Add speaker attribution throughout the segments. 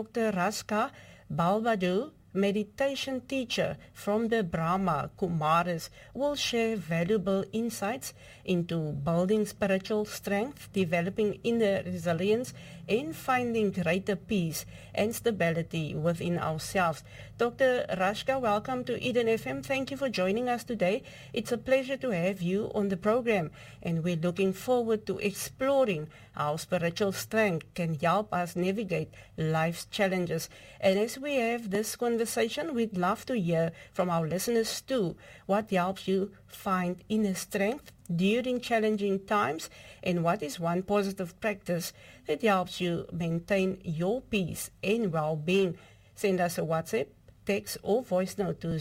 Speaker 1: Dr. Raska Balbadu, meditation teacher from the Brahma Kumaris, will share valuable insights into building spiritual strength, developing inner resilience, and finding greater peace and stability within ourselves. Dr. Raska, welcome to Eden FM. Thank you for joining us today. It's a pleasure to have you on the program, and we're looking forward to exploring how spiritual strength can help us navigate life's challenges. And as we have this conversation, we'd love to hear from our listeners too. What helps you find inner strength during challenging times, and what is one positive practice that helps you maintain your peace and well-being? Send us a WhatsApp, text or voice note to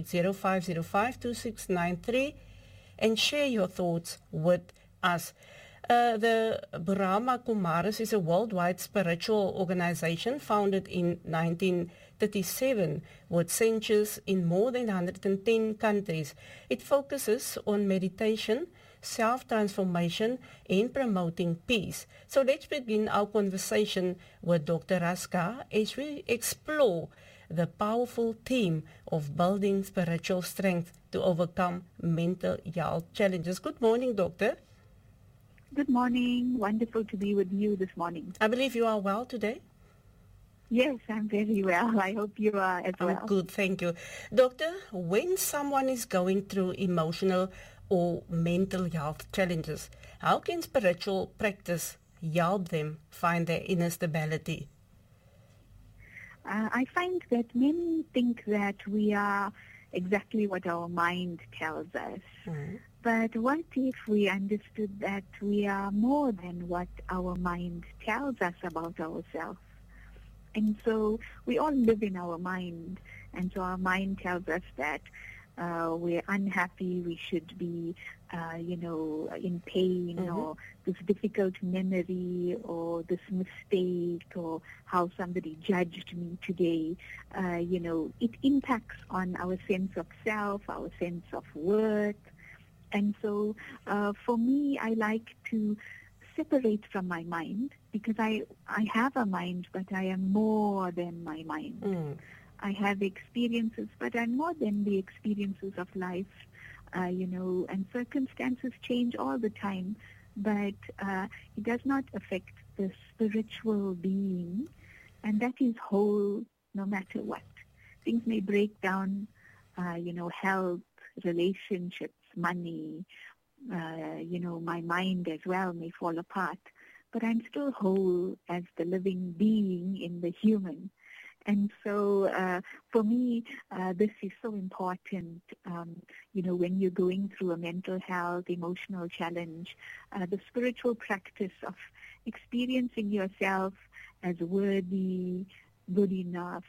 Speaker 1: 060-505-2693 and share your thoughts with us. The Brahma Kumaris is a worldwide spiritual organization founded in 1937 with centers in more than 110 countries. It focuses on meditation, self-transformation, and promoting peace. So let's begin our conversation with Dr. Raska as we explore the powerful theme of building spiritual strength to overcome mental health challenges. Good morning, Doctor.
Speaker 2: Good morning. Wonderful to be with you this morning.
Speaker 1: I believe you are well today.
Speaker 2: Yes, I'm very well. I hope you are as well.
Speaker 1: I'm good, thank you. Doctor, when someone is going through emotional or mental health challenges, how can spiritual practice help them find their inner stability?
Speaker 2: I find that many think that we are exactly what our mind tells us. Mm-hmm. But what if we understood that we are more than what our mind tells us about ourselves? And so we all live in our mind, and so our mind tells us that we're unhappy, we should be, in pain, mm-hmm. or this difficult memory, or this mistake, or how somebody judged me today. It impacts on our sense of self, our sense of worth. And so for me, I like to separate from my mind, because I have a mind, but I am more than my mind. Mm. I have experiences, but I'm more than the experiences of life, and circumstances change all the time, but it does not affect the spiritual being, and that is whole no matter what. Things may break down, health, relationships, money, my mind as well may fall apart, but I'm still whole as the living being in the human. And so for me, this is so important, when you're going through a mental health, emotional challenge, the spiritual practice of experiencing yourself as worthy, good enough,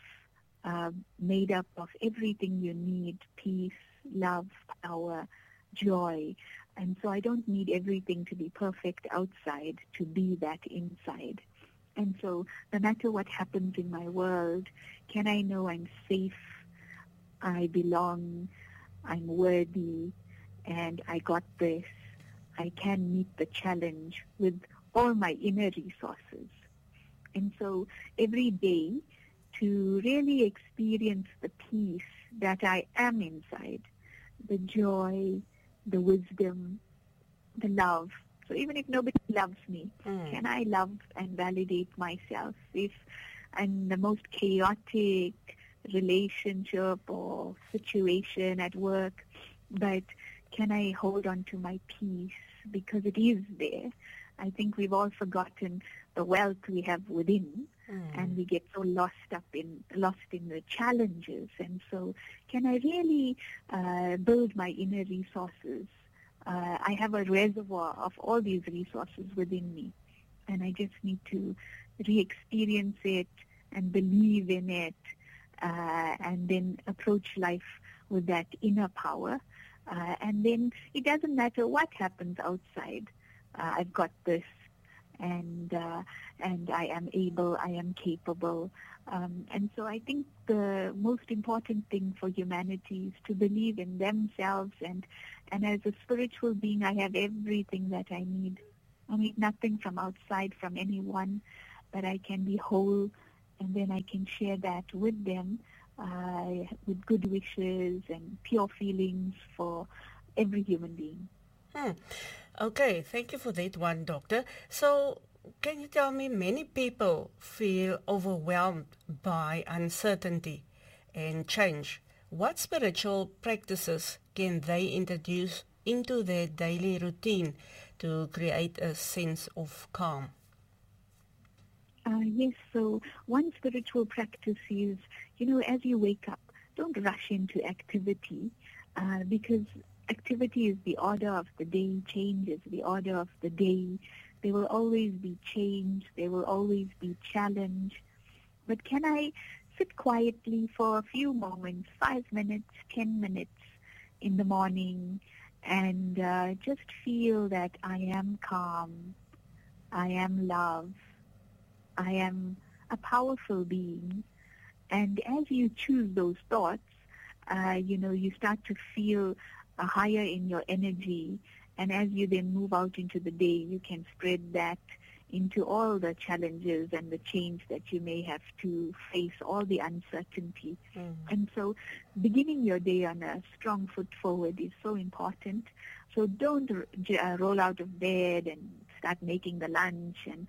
Speaker 2: made up of everything you need, peace, love, power, joy. And so I don't need everything to be perfect outside to be that inside. And so no matter what happens in my world, can I know I'm safe, I belong, I'm worthy, and I got this. I can meet the challenge with all my inner resources. And so every day to really experience the peace that I am inside, the joy, the wisdom, the love. So even if nobody loves me, can I love and validate myself? If I'm the most chaotic relationship or situation at work, but can I hold on to my peace because it is there? I think we've all forgotten the wealth we have within, and we get so lost in the challenges. And so can I really build my inner resources? I have a reservoir of all these resources within me, and I just need to re-experience it and believe in it, and then approach life with that inner power. And then it doesn't matter what happens outside. I've got this, and I am able, I am capable. And so I think the most important thing for humanity is to believe in themselves, and as a spiritual being, I have everything that I need. I need nothing from outside, from anyone, but I can be whole and then I can share that with them with good wishes and pure feelings for every human being.
Speaker 1: Okay, thank you for that one, Doctor. So, can you tell me, many people feel overwhelmed by uncertainty and change. What spiritual practices can they introduce into their daily routine to create a sense of calm?
Speaker 2: Yes, so one spiritual practice is, as you wake up, don't rush into activity because activity is the order of the day, change is the order of the day. There will always be change, there will always be challenge. But can I sit quietly for a few moments, 5 minutes, 10 minutes in the morning, and just feel that I am calm, I am love, I am a powerful being. And as you choose those thoughts, you start to feel higher in your energy. And as you then move out into the day, you can spread that into all the challenges and the change that you may have to face, all the uncertainty. And so beginning your day on a strong foot forward is so important. So don't roll out of bed and start making the lunch and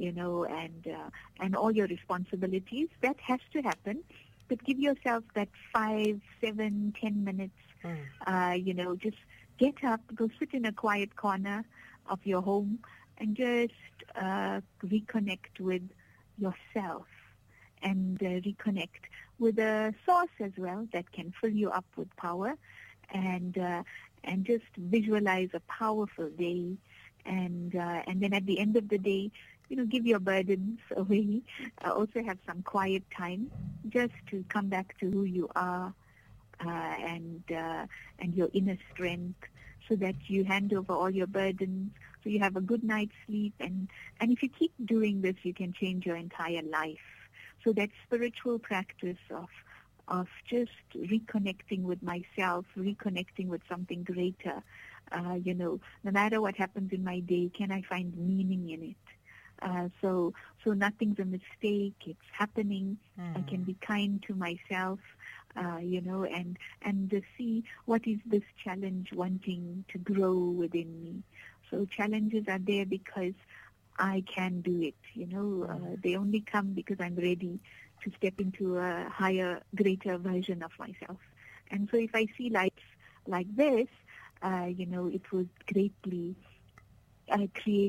Speaker 2: all your responsibilities. That has to happen. But give yourself that 5, 7, 10 minutes, just get up, go sit in a quiet corner of your home and just reconnect with yourself and reconnect with a source as well that can fill you up with power and just visualize a powerful day and then at the end of the day, give your burdens away. Also have some quiet time just to come back to who you are and your inner strength, so that you hand over all your burdens, so you have a good night's sleep. And if you keep doing this, you can change your entire life. So that spiritual practice of just reconnecting with myself, reconnecting with something greater, no matter what happens in my day, can I find meaning in it? So nothing's a mistake. It's happening. I can be kind to myself, and to see what is this challenge wanting to grow within me. So challenges are there because I can do it. They only come because I'm ready to step into a higher, greater version of myself. And so if I see life like this, it would greatly create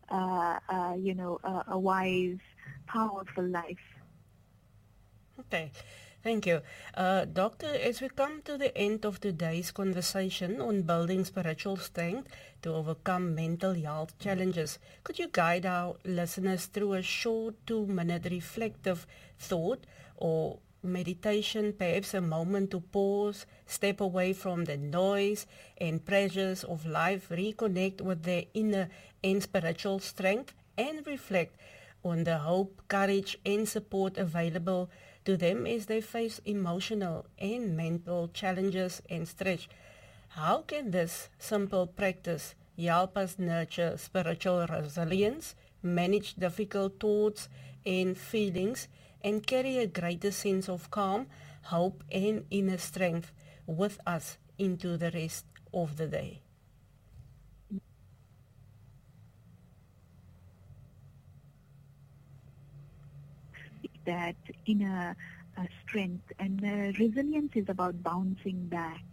Speaker 2: a wise, powerful life.
Speaker 1: Okay, thank you. Doctor, as we come to the end of today's conversation on building spiritual strength to overcome mental health challenges, could you guide our listeners through a short 2-minute reflective thought or meditation, perhaps a moment to pause, step away from the noise and pressures of life, reconnect with their inner and spiritual strength, and reflect on the hope, courage, and support available to them as they face emotional and mental challenges and stress? How can this simple practice help us nurture spiritual resilience, manage difficult thoughts and feelings, and carry a greater sense of calm, hope, and inner strength with us into the rest of the day?
Speaker 2: That inner strength and resilience is about bouncing back,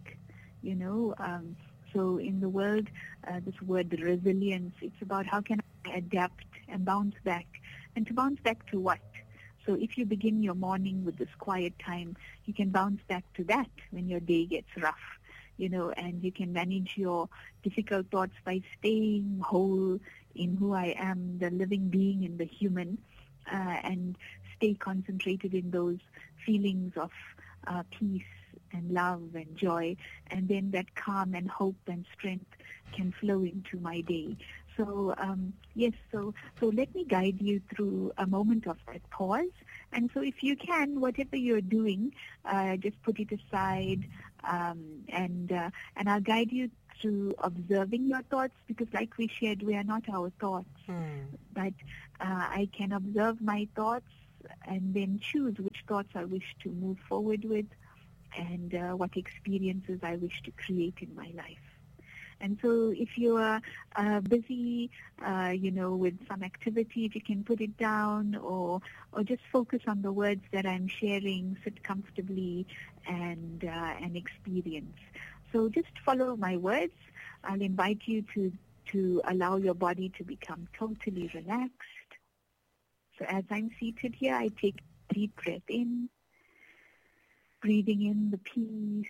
Speaker 2: so in the world, this word resilience, it's about how can I adapt and bounce back. And to bounce back to what? So if you begin your morning with this quiet time, you can bounce back to that when your day gets rough, and you can manage your difficult thoughts by staying whole in who I am, the living being and the human, and stay concentrated in those feelings of peace and love and joy, and then that calm and hope and strength can flow into my day. So yes, so let me guide you through a moment of that pause. And so if you can, whatever you're doing, just put it aside, and I'll guide you through observing your thoughts, because like we shared, we are not our thoughts. But I can observe my thoughts and then choose which thoughts I wish to move forward with and what experiences I wish to create in my life. And so if you are busy, with some activity, if you can put it down or just focus on the words that I'm sharing, sit comfortably and experience. So just follow my words. I'll invite you to allow your body to become totally relaxed. So as I'm seated here, I take a deep breath in, breathing in the peace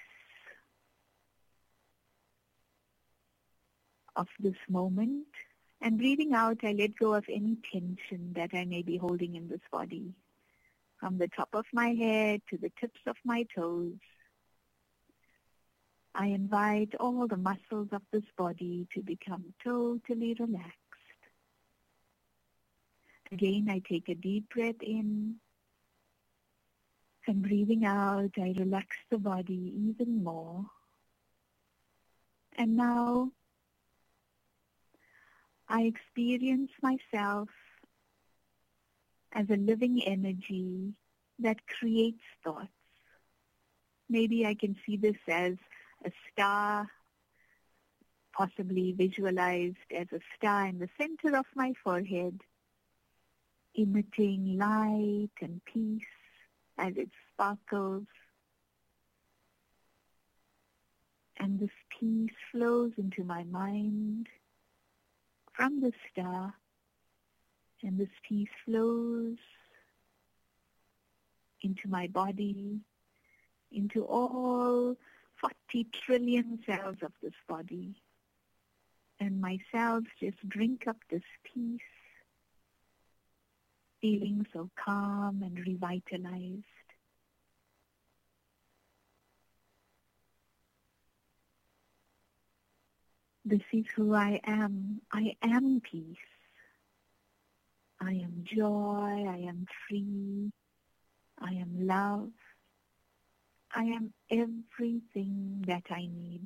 Speaker 2: of this moment, and breathing out, I let go of any tension that I may be holding in this body, from the top of my head to the tips of my toes. I invite all the muscles of this body to become totally relaxed. Again, I take a deep breath in, and breathing out, I relax the body even more. And now, I experience myself as a living energy that creates thoughts. Maybe I can see this as a star, possibly visualized as a star in the center of my forehead, emitting light and peace as it sparkles. And this peace flows into my mind from the star, and this peace flows into my body, into all 40 trillion cells of this body. And my cells just drink up this peace, feeling so calm and revitalized. This is who I am. I am peace. I am joy. I am free. I am love. I am everything that I need.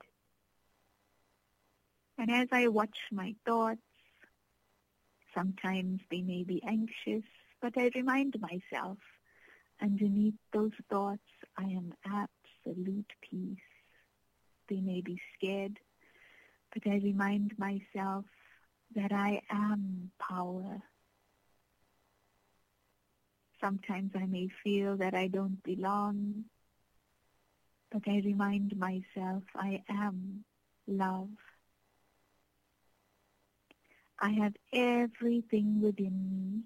Speaker 2: And as I watch my thoughts, sometimes they may be anxious, but I remind myself, underneath those thoughts, I am absolute peace. They may be scared, but I remind myself that I am power. Sometimes I may feel that I don't belong, but I remind myself I am love. I have everything within me.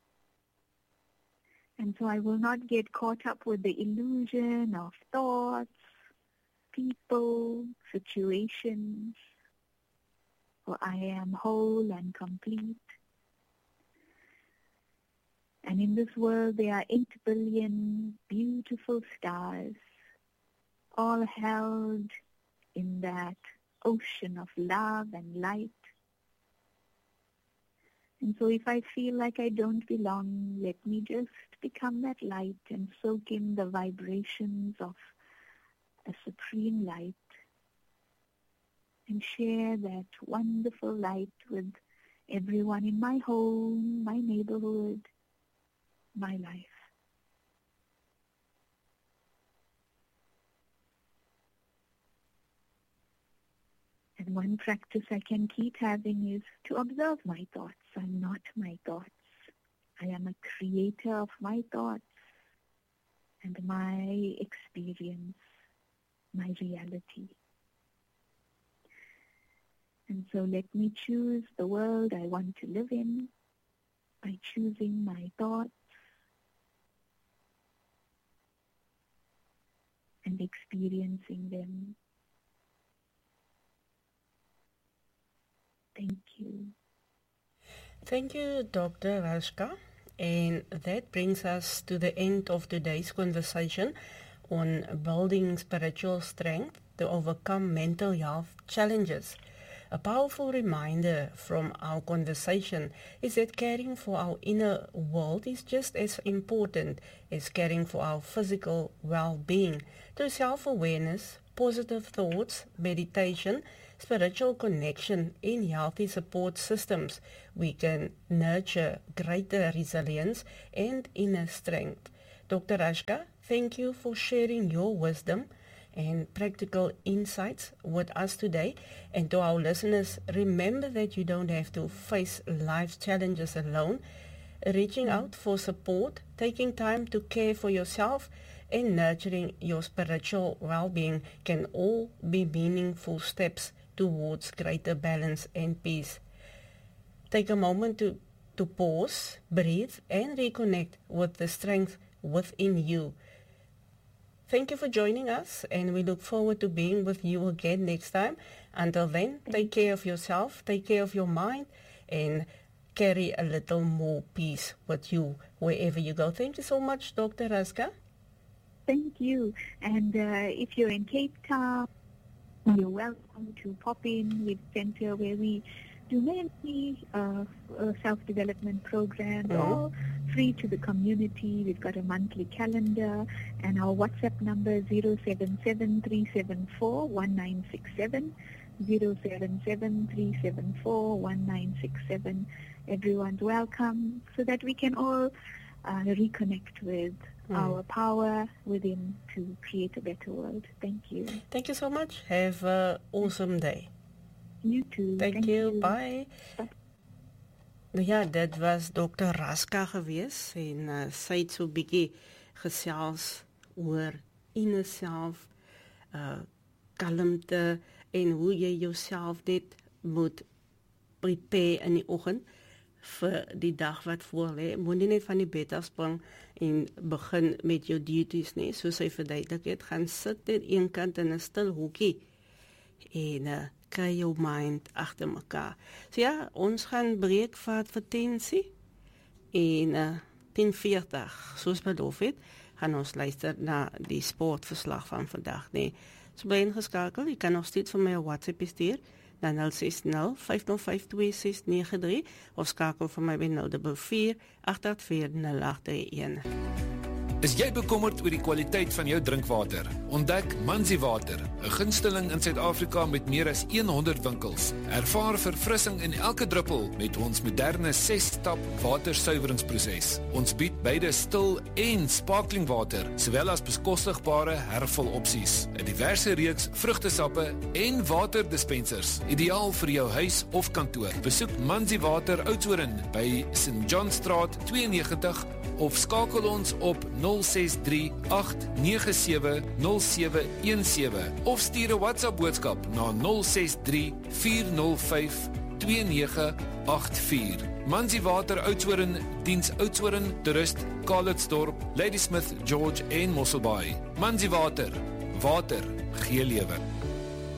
Speaker 2: And so I will not get caught up with the illusion of thoughts, people, situations, for I am whole and complete. And in this world there are 8 billion beautiful stars, all held in that ocean of love and light. And so if I feel like I don't belong, let me just become that light and soak in the vibrations of a supreme light and share that wonderful light with everyone in my home, my neighborhood, my life. And one practice I can keep having is to observe my thoughts. I'm not my thoughts. I am a creator of my thoughts and my experience, my reality. And so let me choose the world I want to live in by choosing my thoughts and experiencing them. Thank you.
Speaker 1: Thank you, Dr. Rashka. And that brings us to the end of today's conversation on building spiritual strength to overcome mental health challenges. A powerful reminder from our conversation is that caring for our inner world is just as important as caring for our physical well-being. Through self-awareness, positive thoughts, meditation, spiritual connection and healthy support systems, we can nurture greater resilience and inner strength. Dr. Rashka, thank you for sharing your wisdom and practical insights with us today. And to our listeners, remember that you don't have to face life's challenges alone. Reaching out for support, taking time to care for yourself, and nurturing your spiritual well-being can all be meaningful steps towards greater balance and peace. Take a moment to pause, breathe, and reconnect with the strength within you. Thank you for joining us, and we look forward to being with you again next time. Until then, take care of yourself, take care of your mind, and carry a little more peace with you wherever you go. Thank you so much, Dr. Rashka.
Speaker 2: Thank you. And if you're in Cape Town, you're welcome to pop in with Center, where we do many self-development programs, all free to the community. We've got a monthly calendar, and our WhatsApp number is 077-374-1967, 077-374-1967. Everyone's welcome, so that we can all reconnect with our power within to create a better world. Thank you.
Speaker 1: Thank you so much. Have an awesome day.
Speaker 2: You too.
Speaker 1: Thank you. Bye. Ja, dit was Dr. Rashka gewees en sy het so 'n bietjie gesels oor inner self, kalmte en hoe jy jouself dit moet prepare in die oggend vir die dag wat voor lê. Moenie net van die bed afspring en begin met jou duties nie. Soos hy verduidelik het, gaan sit net een kant in 'n stil hoekie en kry jou mind agter mekaar. So ja, ons gaan breek vir advertensie en 10:40, soos beloof het, gaan ons luister na die sportverslag van vandag. Nee, so bly ingeskakel. Jy kan nog steeds vir my 'n WhatsApp stuur na 060-505-2693 of skakel vir my by 044-884-0831.
Speaker 3: Is jy bekommerd oor die kwaliteit van jou drinkwater? Ontdek Manzi Water, 'n gunsteling in Suid-Afrika met meer as 100 winkels. Ervaar verfrissing in elke druppel met ons moderne 6-stap watersuiweringsproses. Ons bied beide stil en sparkling water, sowel as bekostigbare hervulopsies. 'n Diverse reeks vrugtesappe en waterdispensers, ideaal vir jou huis of kantoor. Besoek Manzi Water Oudtshoorn by St. John Straat 92 of skakel ons op 063-897-0717 of stuur 'n WhatsApp boodskap na 063-405-2984. Manzi Water Oudtshoorn diens Oudtshoorn, Toerist, Calitzdorp, Ladysmith, George en Mosselbaai. Manzi Water, water gee lewe.